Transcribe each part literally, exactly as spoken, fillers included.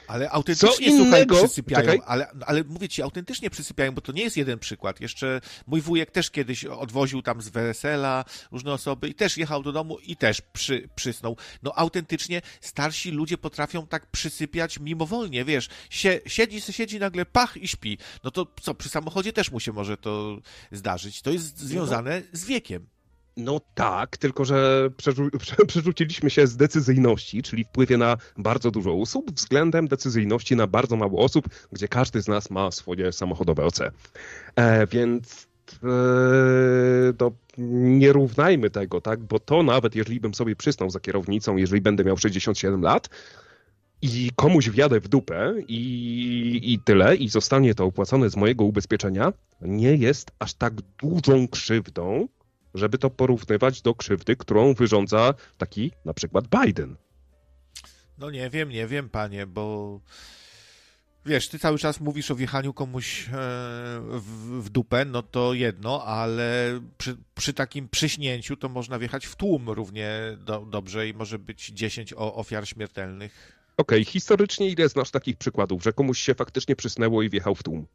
Ale autentycznie, Co słuchaj, innego... przysypiają, ale, ale mówię ci, autentycznie przysypiają, bo to nie jest jeden przykład. Jeszcze mój wujek też kiedyś odwoził tam z wesela różne osoby i też jechał do domu i też przy, przysnął. No autentycznie starsi ludzie potrafią tak przysypiać mimowolnie, wiesz, sie, siedzi, siedzi nagle pach i śpi. No to co, przy samochodzie też mu się może to zdarzyć. To jest związane z wiekiem. No tak, tylko że przerzu- prze- przerzuciliśmy się z decyzyjności, czyli wpływie na bardzo dużo osób, względem decyzyjności na bardzo mało osób, gdzie każdy z nas ma swoje samochodowe O C. E, więc e, to nie równajmy tego, tak? Bo to nawet jeżeli bym sobie przysnął za kierownicą, jeżeli będę miał sześćdziesiąt siedem lat i komuś wjadę w dupę i, i tyle, i zostanie to opłacone z mojego ubezpieczenia, nie jest aż tak dużą krzywdą, żeby to porównywać do krzywdy, którą wyrządza taki na przykład Biden. No nie wiem, nie wiem, panie, bo wiesz, ty cały czas mówisz o wjechaniu komuś e, w, w dupę, no to jedno, ale przy, przy takim przyśnięciu to można wjechać w tłum równie do, dobrze i może być dziesięć o, ofiar śmiertelnych. Okej, okay, historycznie ile znasz takich przykładów, że komuś się faktycznie przysnęło i wjechał w tłum?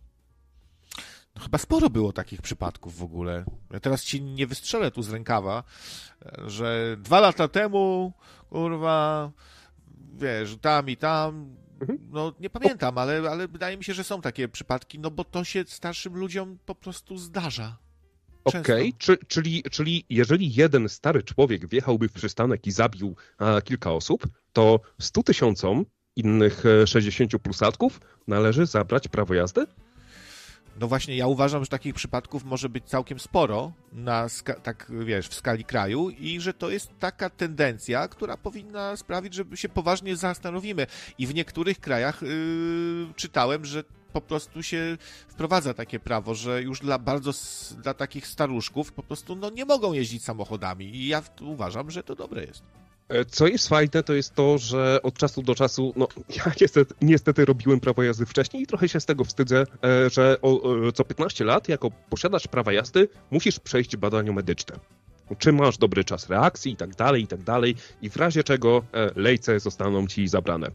No, chyba sporo było takich przypadków w ogóle. Ja teraz ci nie wystrzelę tu z rękawa, że dwa lata temu, kurwa, wiesz, tam i tam, no nie pamiętam, ale, ale wydaje mi się, że są takie przypadki, no bo to się starszym ludziom po prostu zdarza. Okej, okay, czyli, czyli jeżeli jeden stary człowiek wjechałby w przystanek i zabił a, kilka osób, to stu tysiącom innych sześćdziesięcioplusatków należy zabrać prawo jazdy? No właśnie, ja uważam, że takich przypadków może być całkiem sporo, na ska- tak wiesz, w skali kraju i że to jest taka tendencja, która powinna sprawić, że się poważnie zastanowimy. I w niektórych krajach yy, czytałem, że po prostu się wprowadza takie prawo, że już dla bardzo dla takich staruszków po prostu no, nie mogą jeździć samochodami i ja uważam, że to dobre jest. Co jest fajne, to jest to, że od czasu do czasu, no ja niestety, niestety robiłem prawo jazdy wcześniej i trochę się z tego wstydzę, że o, co piętnaście lat jako posiadacz prawa jazdy musisz przejść badania medyczne. Czy masz dobry czas reakcji i tak dalej, i tak dalej i w razie czego lejce zostaną ci zabrane.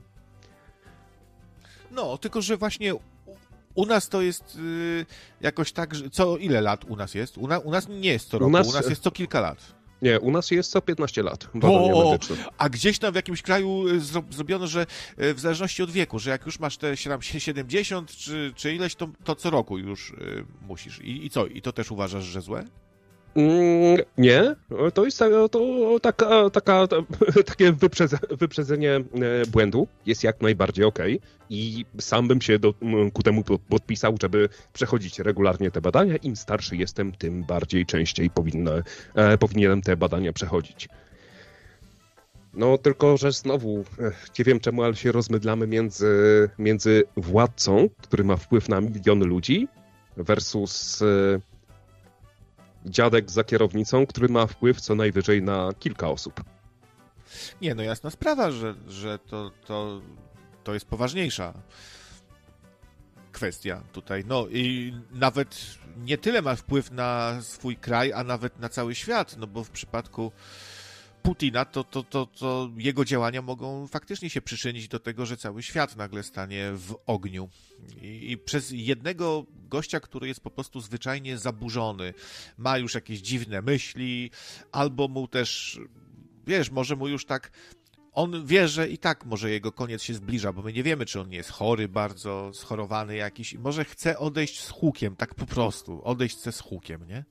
No, tylko że właśnie u nas to jest yy, jakoś tak, że co ile lat u nas jest? U, na, u nas nie jest co roku, u nas... u nas jest co kilka lat. Nie, u nas jest co piętnaście lat badania o, medyczne. A gdzieś tam w jakimś kraju zro, zrobiono, że w zależności od wieku, że jak już masz te siedemdziesiąt czy, czy ileś, to, to co roku już y, musisz. I, I co? I to też uważasz, że złe? Mm, nie, to jest to taka, taka, to, takie wyprzedze, wyprzedzenie błędu jest jak najbardziej okej okay. I sam bym się do, ku temu podpisał, żeby przechodzić regularnie te badania. Im starszy jestem, tym bardziej częściej powinny, e, powinienem te badania przechodzić. No tylko, że znowu, nie wiem czemu, ale się rozmydlamy między, między władcą, który ma wpływ na miliony ludzi versus dziadek za kierownicą, który ma wpływ co najwyżej na kilka osób. Nie, no jasna sprawa, że, że to, to, to jest poważniejsza kwestia tutaj. No i nawet nie tyle ma wpływ na swój kraj, a nawet na cały świat, no bo w przypadku Putina to, to, to, to jego działania mogą faktycznie się przyczynić do tego, że cały świat nagle stanie w ogniu. I, i przez jednego gościa, który jest po prostu zwyczajnie zaburzony, ma już jakieś dziwne myśli, albo mu też, wiesz, może mu już tak, on wie, że i tak może jego koniec się zbliża, bo my nie wiemy, czy on nie jest chory bardzo, schorowany jakiś i może chce odejść z hukiem, tak po prostu, odejść chce z hukiem, nie?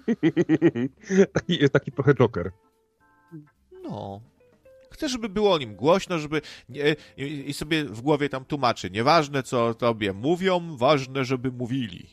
taki, taki trochę Joker. No. Chcę, żeby było o nim głośno, żeby nie, i, i sobie w głowie tam tłumaczy. Nieważne, co tobie mówią, ważne, żeby mówili.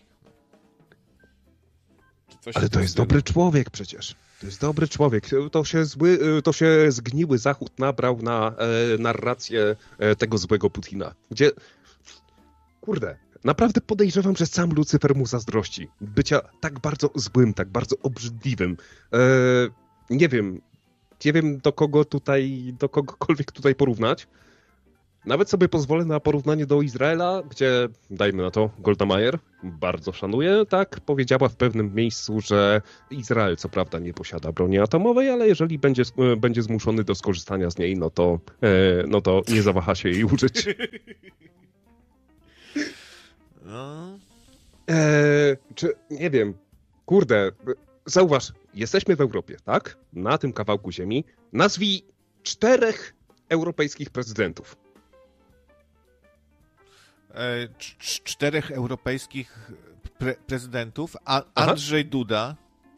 Ale to jest dobry człowiek przecież. To jest dobry człowiek. To się, zły, to się zgniły Zachód nabrał na e, narrację e, tego złego Putina. Gdzie, kurde, naprawdę podejrzewam, że sam Lucyfer mu zazdrości. Bycia tak bardzo złym, tak bardzo obrzydliwym. E, nie wiem, Nie wiem, do kogo tutaj, do kogokolwiek tutaj porównać, Nawet sobie pozwolę na porównanie do Izraela, gdzie, dajmy na to, Golda Meir, bardzo szanuję, tak, powiedziała w pewnym miejscu, że Izrael co prawda nie posiada broni atomowej, ale jeżeli będzie, będzie zmuszony do skorzystania z niej, no to, no to nie zawaha się jej użyć. No. Eee, czy, nie wiem, kurde, zauważ, jesteśmy w Europie, tak? Na tym kawałku ziemi. Nazwij czterech europejskich prezydentów. E, cz- czterech europejskich pre- prezydentów. A Andrzej Duda.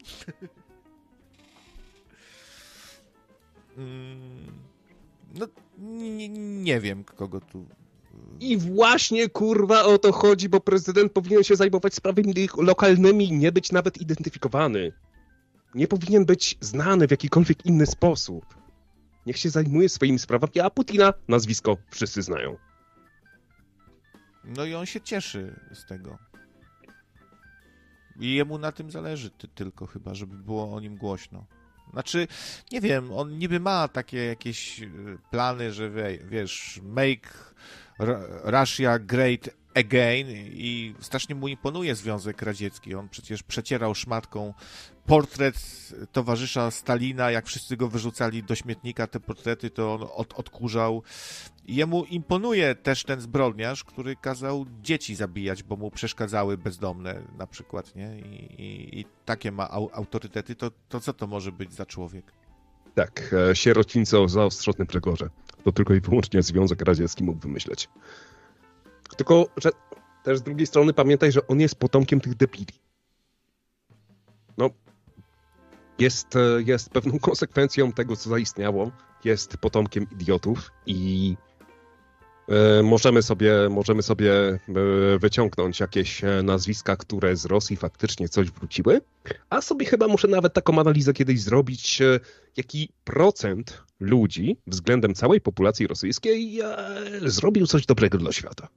mm, no, nie, nie wiem, kogo tu... I właśnie, kurwa, o to chodzi, bo prezydent powinien się zajmować sprawami lokalnymi, nie być nawet identyfikowany. Nie powinien być znany w jakikolwiek inny sposób. Niech się zajmuje swoimi sprawami, a Putina nazwisko wszyscy znają. No i on się cieszy z tego. I jemu na tym zależy ty, tylko chyba, żeby było o nim głośno. Znaczy, nie wiem, on niby ma takie jakieś plany, że wie, wiesz, make Russia great again i strasznie mu imponuje Związek Radziecki. On przecież przecierał szmatką portret towarzysza Stalina, jak wszyscy go wyrzucali do śmietnika, te portrety to on od, odkurzał. I jemu imponuje też ten zbrodniarz, który kazał dzieci zabijać, bo mu przeszkadzały bezdomne na przykład, nie? I, i, i takie ma au, autorytety, to, to co to może być za człowiek? Tak, sierocińca o zaostrzonym rygorze. To tylko i wyłącznie Związek Radziecki mógł wymyśleć. Tylko, że też z drugiej strony pamiętaj, że on jest potomkiem tych debili. No, jest, jest pewną konsekwencją tego, co zaistniało. Jest potomkiem idiotów i e, możemy sobie, możemy sobie e, wyciągnąć jakieś nazwiska, które z Rosji faktycznie coś wróciły, a sobie chyba muszę nawet taką analizę kiedyś zrobić, e, jaki procent ludzi względem całej populacji rosyjskiej e, zrobił coś dobrego dla świata.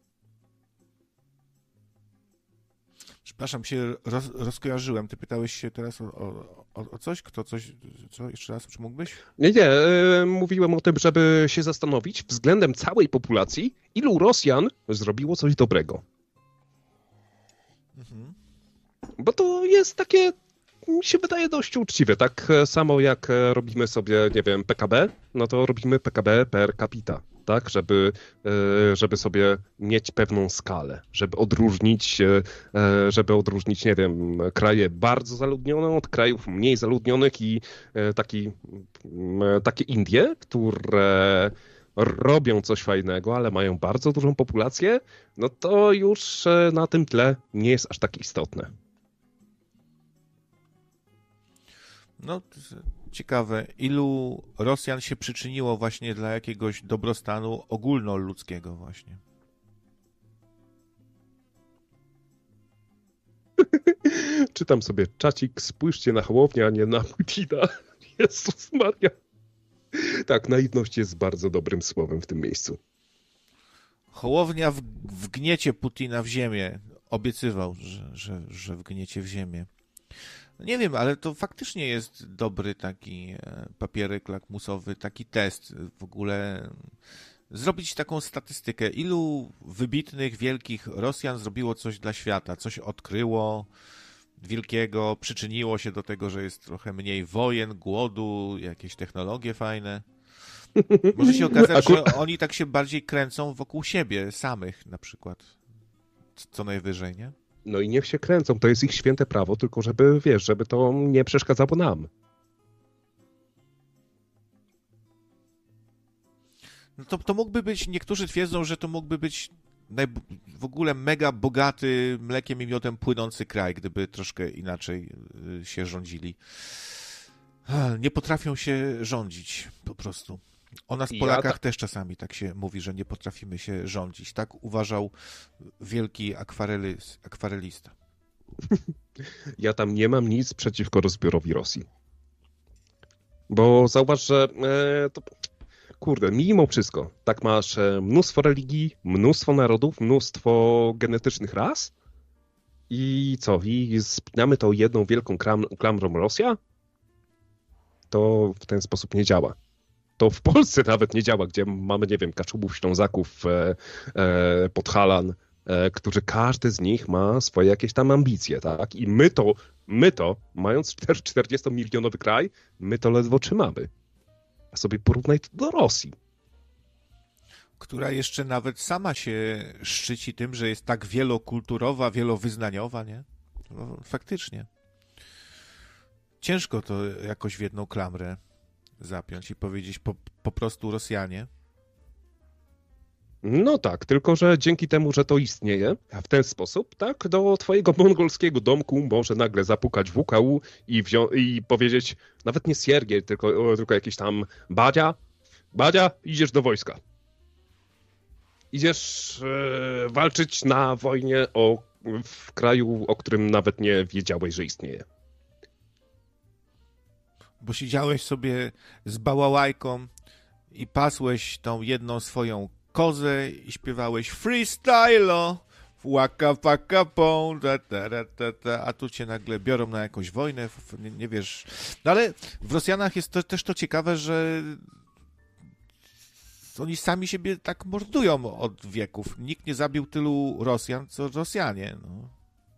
Przepraszam, się roz, rozkojarzyłem. Ty pytałeś się teraz o, o, o coś? Kto coś? Co? Jeszcze raz, czy mógłbyś? Nie, nie. E, mówiłem o tym, żeby się zastanowić względem całej populacji, ilu Rosjan zrobiło coś dobrego. Mhm. Bo to jest takie, mi się wydaje, dość uczciwe. Tak samo jak robimy sobie, nie wiem, P K B, no to robimy P K B per capita. Tak, żeby, żeby sobie mieć pewną skalę, żeby odróżnić, żeby odróżnić, nie wiem, kraje bardzo zaludnione od krajów mniej zaludnionych i taki, takie Indie, które robią coś fajnego, ale mają bardzo dużą populację, no to już na tym tle nie jest aż tak istotne. No, ciekawe, ilu Rosjan się przyczyniło właśnie dla jakiegoś dobrostanu ogólnoludzkiego właśnie? Czytam sobie czacik, spójrzcie na Hołownię, a nie na Putina. Jezus Maria. Tak, naiwność jest bardzo dobrym słowem w tym miejscu. Hołownia w, wgniecie Putina w ziemię. Obiecywał, że, że, że wgniecie w ziemię. Nie wiem, ale to faktycznie jest dobry taki papierek lakmusowy, taki test w ogóle. Zrobić taką statystykę, ilu wybitnych, wielkich Rosjan zrobiło coś dla świata, coś odkryło wielkiego, przyczyniło się do tego, że jest trochę mniej wojen, głodu, jakieś technologie fajne. Może się okazać, że oni tak się bardziej kręcą wokół siebie samych na przykład, co najwyżej, nie? No i niech się kręcą, to jest ich święte prawo, tylko żeby, wiesz, żeby to nie przeszkadzało nam. No to, to mógłby być, niektórzy twierdzą, że to mógłby być naj, w ogóle mega bogaty, mlekiem i miodem płynący kraj, gdyby troszkę inaczej się rządzili. Nie potrafią się rządzić po prostu. O nas, Polakach, ja ta... też czasami tak się mówi, że nie potrafimy się rządzić. Tak uważał wielki akwarelis, akwarelista. Ja tam nie mam nic przeciwko rozbiorowi Rosji. Bo zauważ, że e, to, kurde, mimo wszystko, tak masz e, mnóstwo religii, mnóstwo narodów, mnóstwo genetycznych ras i co, i spinamy to jedną wielką klam, klamrą Rosja? To w ten sposób nie działa. to w Polsce nawet nie działa, gdzie mamy, nie wiem, Kaczubów, Ślązaków, e, e, Podhalan, e, którzy każdy z nich ma swoje jakieś tam ambicje, tak? I my to, my to, mając czterdziestomilionowy kraj, my to ledwo trzymamy. A sobie porównaj to do Rosji. Która jeszcze nawet sama się szczyci tym, że jest tak wielokulturowa, wielowyznaniowa, nie? No, faktycznie. Ciężko to jakoś w jedną klamrę zapiąć i powiedzieć po, po prostu Rosjanie. No tak, tylko że dzięki temu, że to istnieje w ten sposób, tak, do twojego mongolskiego domku może nagle zapukać W K U i, wzią- i powiedzieć, nawet nie Siergiej, tylko, tylko jakiś tam Badzia, Badzia, idziesz do wojska. Idziesz e, walczyć na wojnie o, w kraju, o którym nawet nie wiedziałeś, że istnieje. Bo siedziałeś sobie z bałałajką i pasłeś tą jedną swoją kozę i śpiewałeś freestyle, waka paka pą, ta, ta, ta, ta, a tu cię nagle biorą na jakąś wojnę, nie, nie wiesz. No ale w Rosjanach jest to, też to ciekawe, że oni sami siebie tak mordują od wieków. Nikt nie zabił tylu Rosjan, co Rosjanie. No,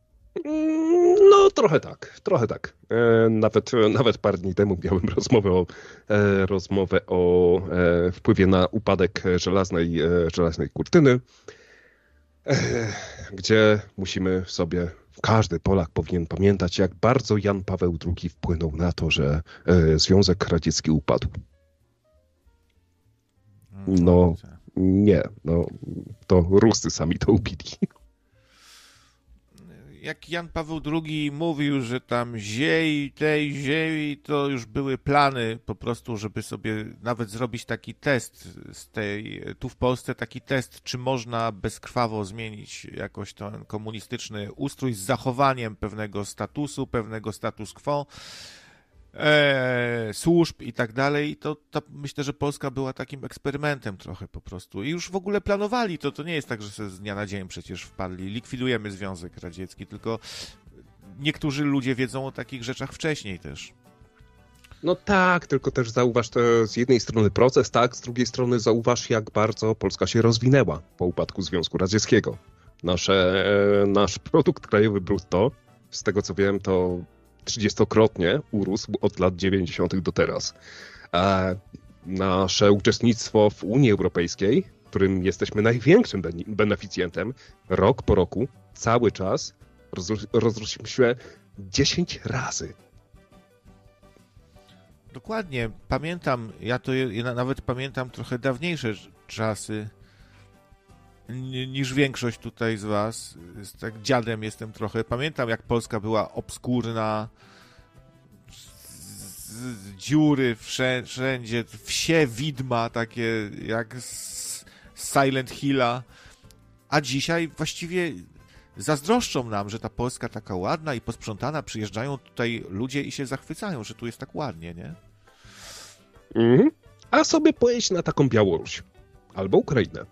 no trochę tak, trochę tak. E, nawet, nawet parę dni temu miałem rozmowę o, e, rozmowę o e, wpływie na upadek żelaznej, e, żelaznej kurtyny, e, gdzie musimy sobie, każdy Polak powinien pamiętać, jak bardzo Jan Paweł drugi wpłynął na to, że e, Związek Radziecki upadł. No, nie, no, to Rusy sami to ubili. Jak Jan Paweł drugi mówił, że tam ziei, tej ziei, to już były plany po prostu, żeby sobie nawet zrobić taki test z tej, tu w Polsce taki test, czy można bezkrwawo zmienić jakoś ten komunistyczny ustrój z zachowaniem pewnego statusu, pewnego status quo, e, służb i tak dalej. To, to myślę, że Polska była takim eksperymentem trochę po prostu. I już w ogóle planowali to. To nie jest tak, że sobie z dnia na dzień przecież wpadli. Likwidujemy Związek Radziecki, tylko niektórzy ludzie wiedzą o takich rzeczach wcześniej też. No tak, tylko też zauważ to z jednej strony proces, tak, z drugiej strony zauważ, jak bardzo Polska się rozwinęła po upadku Związku Radzieckiego. Nasze, nasz produkt krajowy brutto, z tego co wiem, to trzydziestokrotnie urósł od lat dziewięćdziesiątych do teraz. A nasze uczestnictwo w Unii Europejskiej, którym jesteśmy największym beneficjentem, rok po roku, cały czas rozrośliśmy się dziesięć razy. Dokładnie. Pamiętam, ja to ja nawet pamiętam trochę dawniejsze czasy niż większość tutaj z was. Tak dziadem jestem trochę. Pamiętam, jak Polska była obskurna, z, z dziury wszędzie, wsie widma, takie jak z Silent Hilla. A dzisiaj właściwie zazdroszczą nam, że ta Polska taka ładna i posprzątana. Przyjeżdżają tutaj ludzie i się zachwycają, że tu jest tak ładnie, nie? Mhm. A sobie pojedź na taką Białoruś albo Ukrainę,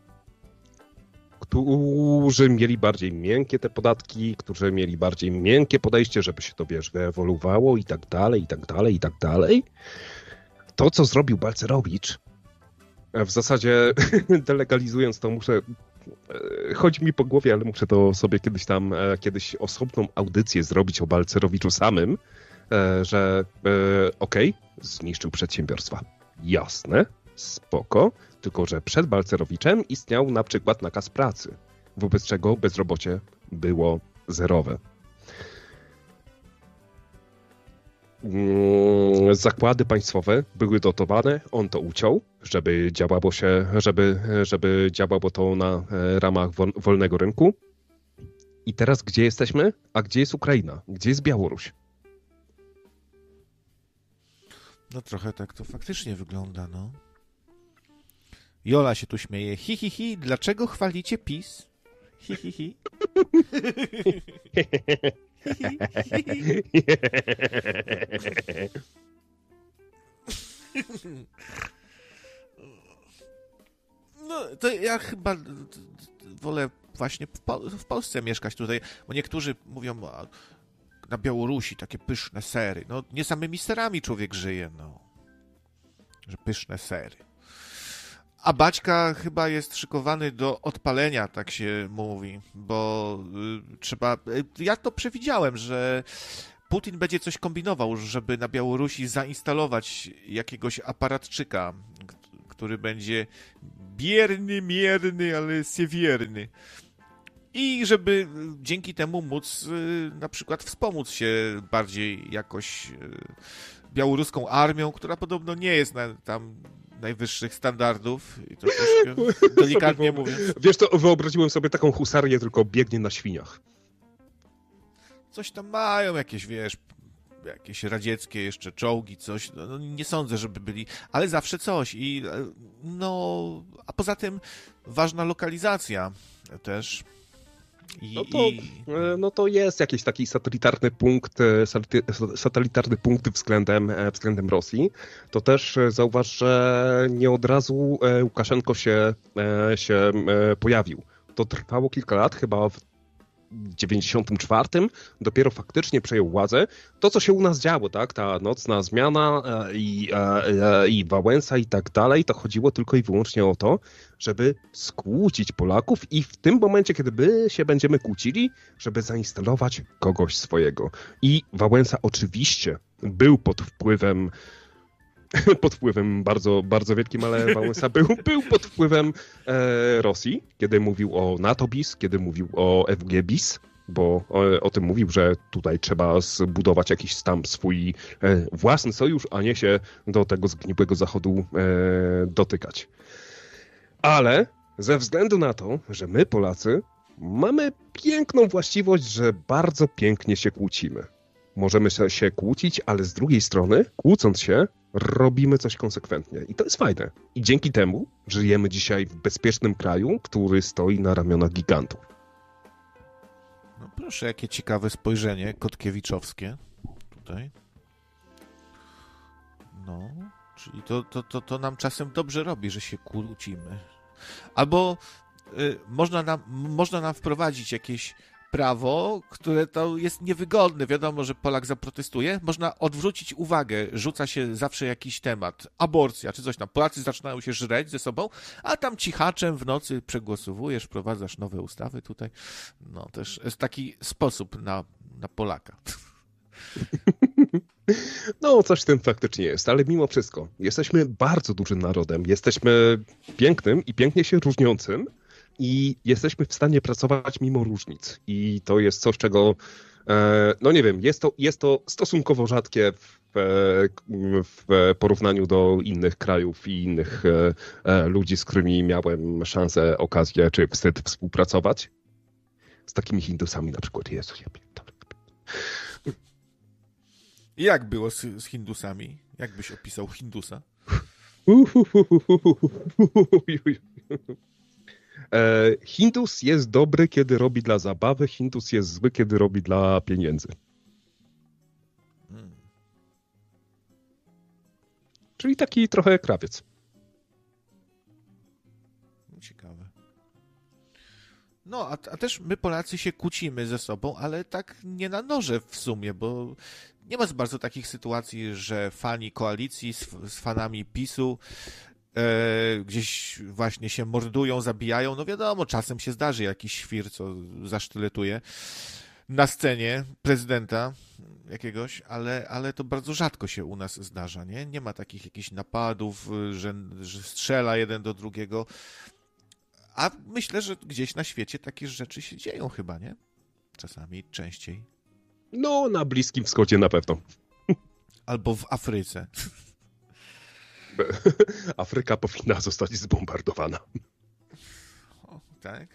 którzy mieli bardziej miękkie te podatki, którzy mieli bardziej miękkie podejście, żeby się to, wiesz, wyewoluowało i tak dalej, i tak dalej, i tak dalej. To, co zrobił Balcerowicz, w zasadzie delegalizując to, muszę... Chodzi mi po głowie, ale muszę to sobie kiedyś tam, kiedyś osobną audycję zrobić o Balcerowiczu samym, że okej, okay, zniszczył przedsiębiorstwa. Jasne, spoko, tylko że przed Balcerowiczem istniał na przykład nakaz pracy, wobec czego bezrobocie było zerowe. Zakłady państwowe były dotowane, on to uciął, żeby działało się, żeby, żeby działało to na ramach wolnego rynku. I teraz gdzie jesteśmy? A gdzie jest Ukraina? Gdzie jest Białoruś? No trochę tak to faktycznie wygląda, no. Jola się tu śmieje. Hi, hi, hi. Dlaczego chwalicie PiS? Hi, hi, hi. No, to ja chyba wolę właśnie w, Pol- w Polsce mieszkać tutaj, bo niektórzy mówią na Białorusi takie pyszne sery. No, nie samymi serami człowiek żyje, no. że pyszne sery. A Baćka chyba jest szykowany do odpalenia, tak się mówi, bo y, trzeba... Y, ja to przewidziałem, że Putin będzie coś kombinował, żeby na Białorusi zainstalować jakiegoś aparatczyka, k- który będzie bierny, mierny, ale siewierny. I żeby y, dzięki temu móc y, na przykład wspomóc się bardziej jakoś y, białoruską armią, która podobno nie jest na, tam najwyższych standardów, i to troszkę delikatnie mówiąc. Wiesz co, wyobraziłem sobie taką husarię, tylko biegnie na świniach. Coś tam mają, jakieś, wiesz, jakieś radzieckie jeszcze czołgi, coś, no, no nie sądzę, żeby byli, ale zawsze coś i e, no, a poza tym ważna lokalizacja też. I, No to, i... e, no to jest jakiś taki satelitarny punkt, e, saty- satelitarny punkt względem, e, względem Rosji. To też e, zauważ, że nie od razu e, Łukaszenko się, e, się e, pojawił. To trwało kilka lat, chyba w dziewięćdziesiątym czwartym dopiero faktycznie przejął władzę. To, co się u nas działo, tak, ta nocna zmiana e, i, e, e, i Wałęsa i tak dalej, to chodziło tylko i wyłącznie o to, żeby skłócić Polaków i w tym momencie, kiedy my się będziemy kłócili, żeby zainstalować kogoś swojego. I Wałęsa oczywiście był pod wpływem pod wpływem bardzo, bardzo wielkim, ale Wałęsa był, był pod wpływem e, Rosji, kiedy mówił o NATO bis, kiedy mówił o F G bis, bo o, o tym mówił, że tutaj trzeba zbudować jakiś tam swój e, własny sojusz, a nie się do tego zgniłego Zachodu e, dotykać. Ale ze względu na to, że my Polacy mamy piękną właściwość, że bardzo pięknie się kłócimy. Możemy się kłócić, ale z drugiej strony, kłócąc się, robimy coś konsekwentnie. I to jest fajne. I dzięki temu żyjemy dzisiaj w bezpiecznym kraju, który stoi na ramionach gigantów. No proszę, jakie ciekawe spojrzenie kotkiewiczowskie tutaj. No, czyli to, to, to, to nam czasem dobrze robi, że się kłócimy. Albo y, można, nam, można nam wprowadzić jakieś prawo, które to jest niewygodne. Wiadomo, że Polak zaprotestuje. Można odwrócić uwagę. Rzuca się zawsze jakiś temat. Aborcja czy coś tam. Polacy zaczynają się żreć ze sobą, a tam cichaczem w nocy przegłosowujesz, wprowadzasz nowe ustawy tutaj. No też jest taki sposób na, na Polaka. No, coś w tym faktycznie jest, ale mimo wszystko jesteśmy bardzo dużym narodem. Jesteśmy pięknym i pięknie się różniącym. I jesteśmy w stanie pracować mimo różnic. I to jest coś, czego, e, no nie wiem, jest to, jest to stosunkowo rzadkie w, w porównaniu do innych krajów i innych e, ludzi, z którymi miałem szansę, okazję czy wstyd współpracować. Z takimi Hindusami na przykład. Jezu, ja pierdolę. Jak było z, z Hindusami? Jak byś opisał Hindusa? E, Hindus jest dobry, kiedy robi dla zabawy, Hindus jest zły, kiedy robi dla pieniędzy. Hmm. Czyli taki trochę krawiec. Ciekawe. No, a, a też my Polacy się kłócimy ze sobą, ale tak nie na noże w sumie, bo nie ma za bardzo takich sytuacji, że fani koalicji z, z fanami PiSu E, gdzieś właśnie się mordują, zabijają. No wiadomo, czasem się zdarzy jakiś świr, co zasztyletuje na scenie prezydenta jakiegoś, ale, ale to bardzo rzadko się u nas zdarza, nie? Nie ma takich jakichś napadów, że, że strzela jeden do drugiego. A myślę, że gdzieś na świecie takie rzeczy się dzieją chyba, nie? Czasami częściej. No, na Bliskim Wschodzie na pewno. Albo w Afryce. Afryka powinna zostać zbombardowana. O, tak?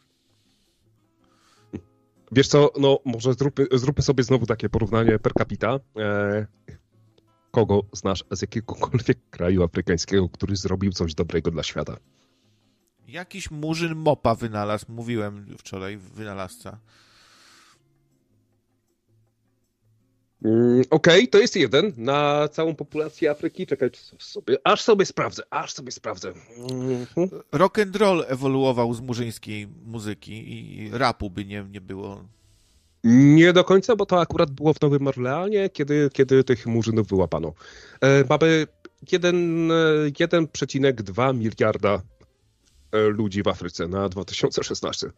Wiesz co, no może zróbmy, zróbmy sobie znowu takie porównanie per capita. E, kogo znasz z jakiegokolwiek kraju afrykańskiego, który zrobił coś dobrego dla świata? Jakiś murzyn mopa wynalazł, mówiłem wczoraj, wynalazca. Mm, Okej, okay, to jest jeden na całą populację Afryki. Czekaj, sobie, aż sobie sprawdzę, aż sobie sprawdzę. Mm-hmm. Rock and roll ewoluował z murzyńskiej muzyki i rapu by nie, nie było. Nie do końca, bo to akurat było w Nowym Orleanie, kiedy, kiedy tych murzynów wyłapano. E, mamy jeden przecinek dwa miliarda ludzi w Afryce na dwa tysiące szesnasty.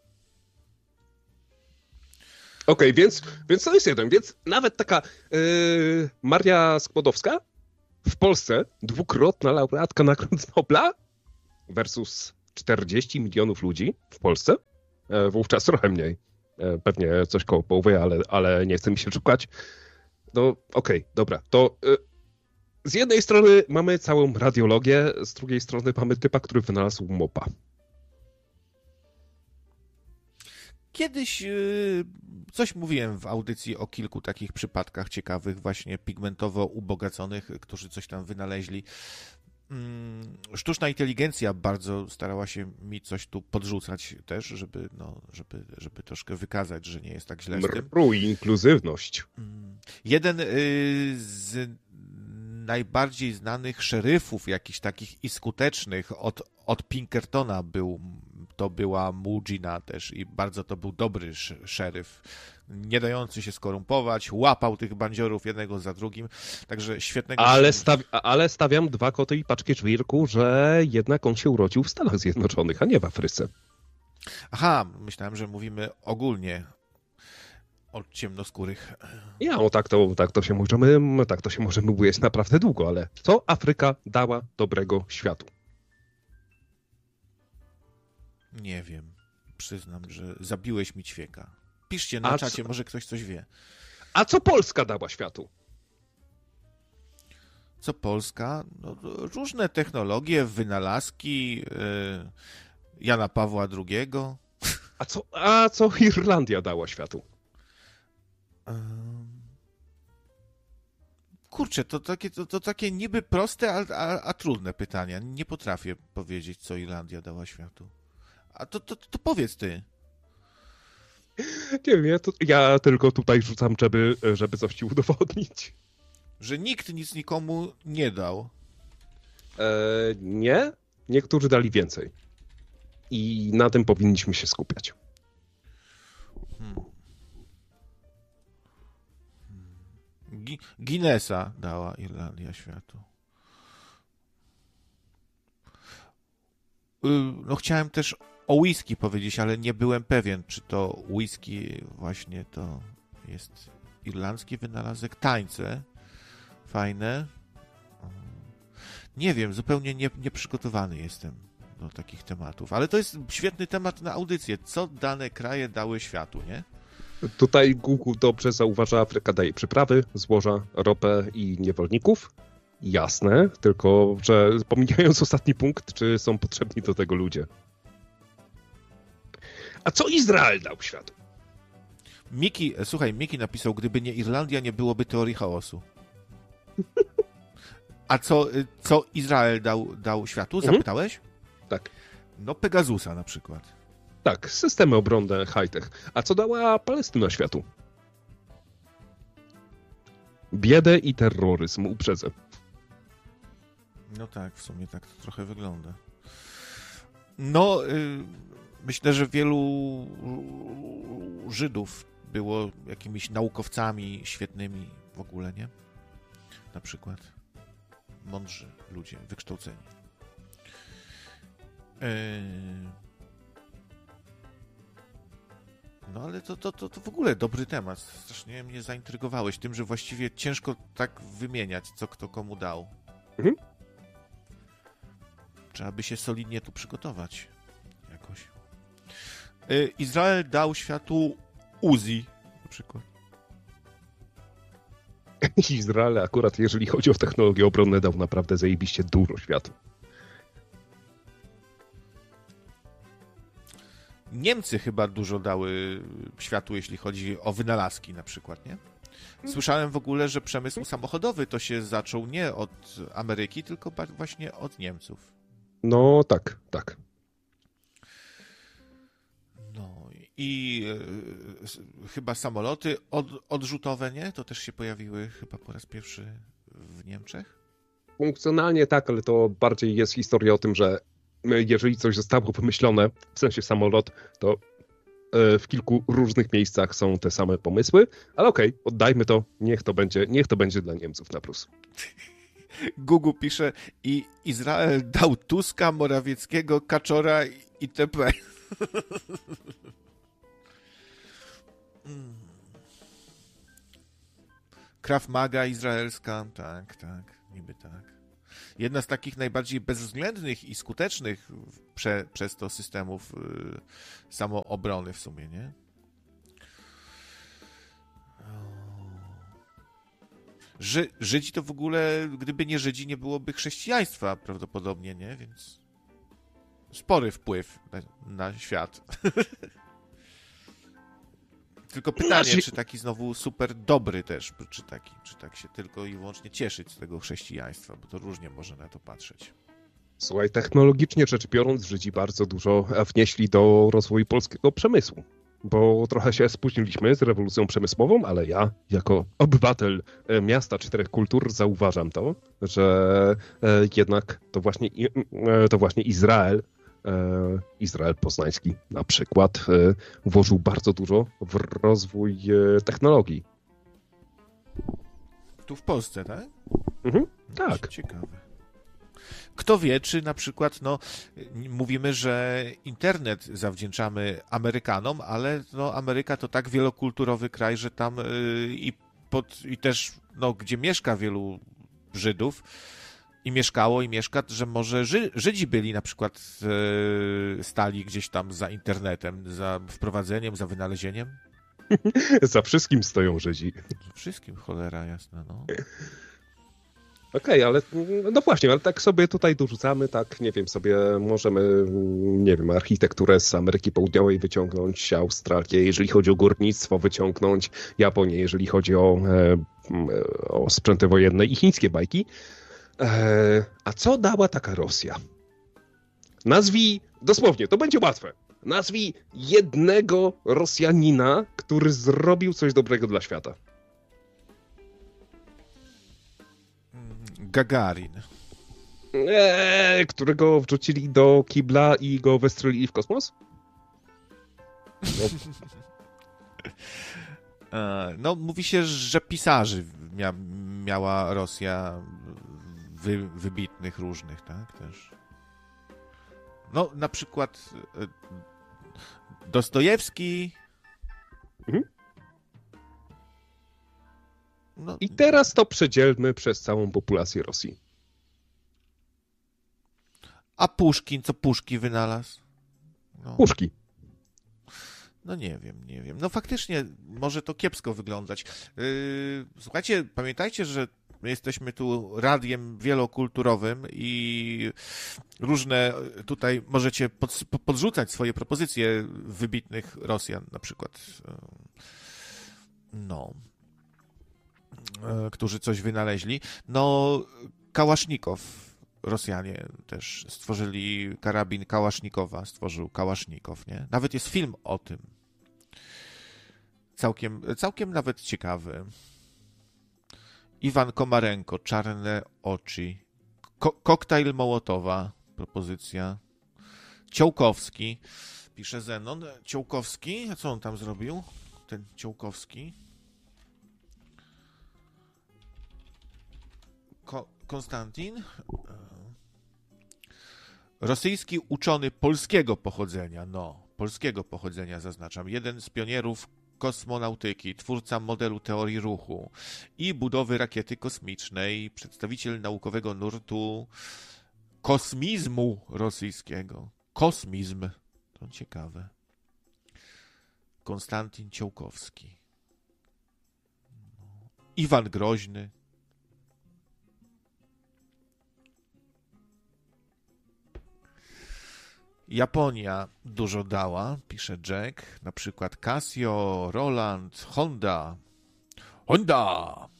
Okej, okay, więc, więc to jest jeden. Więc nawet taka yy, Maria Skłodowska w Polsce, dwukrotna laureatka Nagród Nobla versus czterdzieści milionów ludzi w Polsce. E, wówczas trochę mniej. E, pewnie coś koło połowy, ale, ale nie chce mi się szukać. No okej, okay, dobra. To y, z jednej strony mamy całą radiologię, z drugiej strony mamy typa, który wynalazł mopa. Kiedyś yy, coś mówiłem w audycji o kilku takich przypadkach ciekawych, właśnie pigmentowo ubogaconych, którzy coś tam wynaleźli. Sztuczna inteligencja bardzo starała się mi coś tu podrzucać też, żeby, no, żeby, żeby troszkę wykazać, że nie jest tak źle z tym. Mru i inkluzywność. Jeden z najbardziej znanych szeryfów, jakichś takich i skutecznych od, od Pinkertona był, to była Mugina też i bardzo to był dobry szeryf, nie dający się skorumpować, łapał tych bandziorów jednego za drugim, także świetnego... Ale, stawi- ale stawiam dwa koty i paczkę żwirku, że jednak on się urodził w Stanach Zjednoczonych, a nie w Afryce. Aha, myślałem, że mówimy ogólnie o ciemnoskórych. Ja, o tak to, tak to się możemy, tak to się możemy bujać naprawdę długo, ale co Afryka dała dobrego światu? Nie wiem. Przyznam, że zabiłeś mi ćwieka. Piszcie na A czacie, co... może ktoś coś wie. A co Polska dała światu? Co Polska? No, różne technologie, wynalazki yy, Jana Pawła drugiego. A co, a co Irlandia dała światu? Kurczę, to takie, to, to takie niby proste, a, a, a trudne pytania. Nie potrafię powiedzieć, co Irlandia dała światu. A to, to, to powiedz ty. Nie wiem, ja, to, ja tylko tutaj rzucam, żeby, żeby coś ci udowodnić. Że nikt nic nikomu nie dał. E, nie, niektórzy dali więcej. I na tym powinniśmy się skupiać. Hmm. Guinnessa dała Irlandia światu. No chciałem też o whisky powiedzieć, ale nie byłem pewien, czy to whisky właśnie to jest irlandzki wynalazek. Tańce fajne. Nie wiem, zupełnie nie, nieprzygotowany jestem do takich tematów, ale to jest świetny temat na audycję. Co dane kraje dały światu, nie? Tutaj Google dobrze zauważa, Afryka daje przyprawy, złoża, ropę i niewolników. Jasne, tylko że pomijając ostatni punkt, czy są potrzebni do tego ludzie. A co Izrael dał światu? Miki, słuchaj, Miki napisał, gdyby nie Irlandia, nie byłoby teorii chaosu. A co, co Izrael dał, dał światu? Zapytałeś? Mhm. Tak. No Pegasusa na przykład. Tak, systemy obronne high-tech. A co dała Palestyna światu? Biedę i terroryzm, uprzedzę. No tak, w sumie tak to trochę wygląda. No, y, myślę, że wielu Żydów było jakimiś naukowcami świetnymi w ogóle, nie? Na przykład. Mądrzy ludzie, wykształceni. Yy... No ale to, to, to, to w ogóle dobry temat. Strasznie mnie zaintrygowałeś tym, że właściwie ciężko tak wymieniać, co kto komu dał. Mhm. Trzeba by się solidnie tu przygotować jakoś. Yy, Izrael dał światu Uzi na przykład. Izrael akurat, jeżeli chodzi o technologie obronne, dał naprawdę zajebiście dużo światu. Niemcy chyba dużo dały światu, jeśli chodzi o wynalazki na przykład, nie? Słyszałem w ogóle, że przemysł samochodowy to się zaczął nie od Ameryki, tylko właśnie od Niemców. No tak, tak. No i e, chyba samoloty od, odrzutowe, nie? To też się pojawiły chyba po raz pierwszy w Niemczech? Funkcjonalnie tak, ale to bardziej jest historia o tym, że jeżeli coś zostało wymyślone, w sensie samolot, to w kilku różnych miejscach są te same pomysły, ale okej, okay, oddajmy to, niech to będzie, niech to będzie dla Niemców na plus. Google pisze i Izrael dał Tuska, Morawieckiego, Kaczora itp. Krav Maga izraelska, tak, tak, niby tak. Jedna z takich najbardziej bezwzględnych i skutecznych prze, przez to systemów y, samoobrony w sumie, nie? Ży, Żydzi to w ogóle, gdyby nie Żydzi, nie byłoby chrześcijaństwa prawdopodobnie, nie? Więc spory wpływ na, na świat. Tylko pytanie, Znaczy... czy taki znowu super dobry też, czy taki, czy tak się tylko i wyłącznie cieszyć z tego chrześcijaństwa, bo to różnie można na to patrzeć. Słuchaj, technologicznie rzecz biorąc, Żydzi bardzo dużo wnieśli do rozwoju polskiego przemysłu. Bo trochę się spóźniliśmy z rewolucją przemysłową, ale ja, jako obywatel miasta czterech kultur, zauważam to, że jednak to właśnie, to właśnie Izrael, Izrael poznański na przykład, włożył bardzo dużo w rozwój technologii. Tu w Polsce, tak? Mhm, tak. Ciekawe. Kto wie, czy na przykład, no, mówimy, że internet zawdzięczamy Amerykanom, ale no, Ameryka to tak wielokulturowy kraj, że tam yy, i, pod, i też, no, gdzie mieszka wielu Żydów i mieszkało i mieszka, że może Ży, Żydzi byli na przykład yy, stali gdzieś tam za internetem, za wprowadzeniem, za wynalezieniem. Za wszystkim stoją Żydzi. Za wszystkim, cholera jasna, no. Okej, okay, ale no właśnie, ale tak sobie tutaj dorzucamy, tak, nie wiem, sobie możemy, nie wiem, architekturę z Ameryki Południowej wyciągnąć, Australię, jeżeli chodzi o górnictwo, wyciągnąć Japonię, jeżeli chodzi o, o sprzęty wojenne i chińskie bajki. A co dała taka Rosja? Nazwij, dosłownie, to będzie łatwe, nazwij jednego Rosjanina, który zrobił coś dobrego dla świata. Gagarin. Eee, którego wrzucili do kibla i go wystrzelili w kosmos? No, no mówi się, że pisarzy mia, miała Rosja wy, wybitnych różnych, tak, też. No, na przykład Dostojewski. Mhm. No. I teraz to przedzielmy przez całą populację Rosji. A Puszkin, co Puszki wynalazł? No. Puszki. No nie wiem, nie wiem. No faktycznie może to kiepsko wyglądać. Yy, słuchajcie, pamiętajcie, że my jesteśmy tu radiem wielokulturowym i różne tutaj możecie pod, podrzucać swoje propozycje wybitnych Rosjan na przykład. No. Którzy coś wynaleźli. No, Kałasznikow, Rosjanie też stworzyli karabin Kałasznikowa, stworzył Kałasznikow, nie? Nawet jest film o tym. Całkiem, całkiem nawet ciekawy. Iwan Komarenko, Czarne oczy. Ko- koktajl Mołotowa, propozycja. Ciołkowski, pisze Zenon. Ciołkowski, a co on tam zrobił? Ten Ciołkowski. Konstantin, rosyjski uczony polskiego pochodzenia, no, polskiego pochodzenia zaznaczam, jeden z pionierów kosmonautyki, twórca modelu teorii ruchu i budowy rakiety kosmicznej, przedstawiciel naukowego nurtu kosmizmu rosyjskiego. Kosmizm, to ciekawe. Konstantin Ciołkowski. Iwan Groźny. Japonia dużo dała, pisze Jack, na przykład Casio, Roland, Honda. Honda!